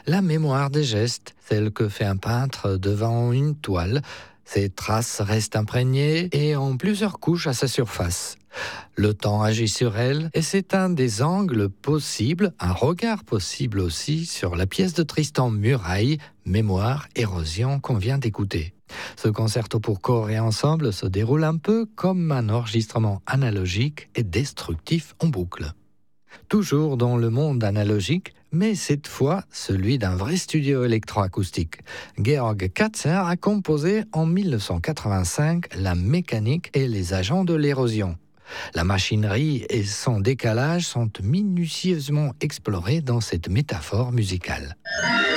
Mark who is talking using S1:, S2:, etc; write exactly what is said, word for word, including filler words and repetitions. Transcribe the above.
S1: La mémoire des gestes, celle que fait un peintre devant une toile. Ces traces restent imprégnées et ont plusieurs couches à sa surface. Le temps agit sur elle et c'est un des angles possibles, un regard possible aussi sur la pièce de Tristan Murail, Mémoire, érosion qu'on vient d'écouter. Ce concerto pour corps et ensemble se déroule un peu comme un enregistrement analogique et destructif en boucle. Toujours dans le monde analogique, mais cette fois celui d'un vrai studio électroacoustique. Georg Katzer a composé en dix-neuf cent quatre-vingt-cinq la mécanique et les agents de l'érosion. La machinerie et son décalage sont minutieusement explorés dans cette métaphore musicale.